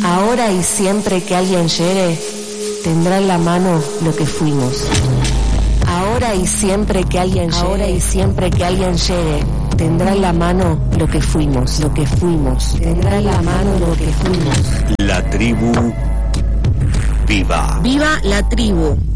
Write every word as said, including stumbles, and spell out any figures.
Ahora y siempre que alguien llegue, tendrá en la mano lo que fuimos. Ahora y siempre que alguien llegue, ahora y siempre que alguien llegue, tendrá en la mano lo que fuimos, lo que fuimos, tendrá en la mano lo que fuimos. La tribu viva. Viva la tribu.